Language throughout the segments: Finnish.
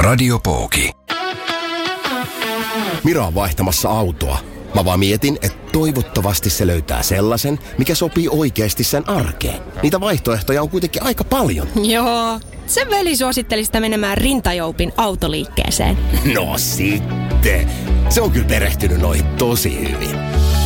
Radiopooki. Mira on vaihtamassa autoa. Mä vaan mietin, että toivottavasti se löytää sellaisen, mikä sopii oikeasti sen arkeen. Niitä vaihtoehtoja on kuitenkin aika paljon. Joo, se veli suositteli sitä menemään Rintajoupin autoliikkeeseen. No sitten. Se on kyllä perehtynyt noihin tosi hyvin.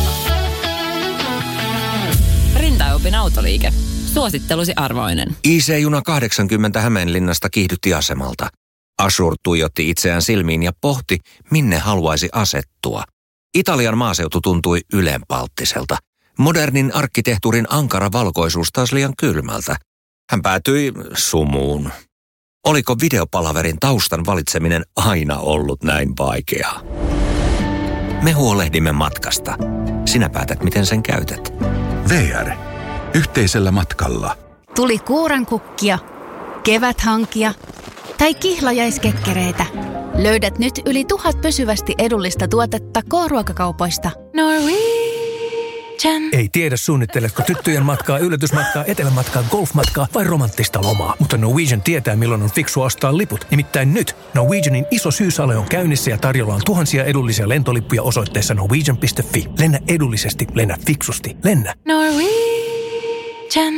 Rintajoupin autoliike. Suosittelusi arvoinen. IC-juna 80 Hämeenlinnasta kiihdytti asemalta. Ashur tuijotti itseään silmiin ja pohti, minne haluaisi asettua. Italian maaseutu tuntui ylenpalttiselta. Modernin arkkitehtuurin ankara valkoisuus taas liian kylmältä. Hän päätyi sumuun. Oliko videopalaverin taustan valitseminen aina ollut näin vaikeaa? Me huolehdimme matkasta. Sinä päätät, miten sen käytät. VR. Yhteisellä matkalla. Tuli kuurankukkia, keväthankia tai kihlajaiskekkereitä. Löydät nyt yli 1000 pysyvästi edullista tuotetta K-ruokakaupoista. Norwegian. Ei tiedä, suunnitteletko tyttöjen matkaa, yllätysmatkaa, etelämatkaa, golfmatkaa vai romanttista lomaa. Mutta Norwegian tietää, milloin on fiksua ostaa liput. Nimittäin nyt Norwegianin iso syyssale on käynnissä ja tarjolla on tuhansia edullisia lentolippuja osoitteessa norwegian.fi. Lennä edullisesti, lennä fiksusti, lennä. Norwegian.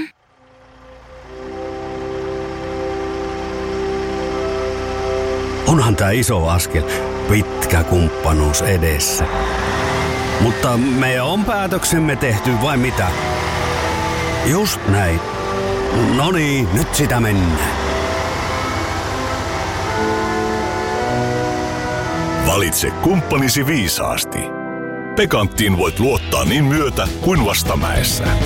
Onhan tää iso askel, pitkä kumppanuus edessä. Mutta me on päätöksemme tehty vai mitä? Just näin. Noniin, nyt sitä mennään. Valitse kumppanisi viisaasti. Pekanttiin voit luottaa niin myötä kuin vastamäessä.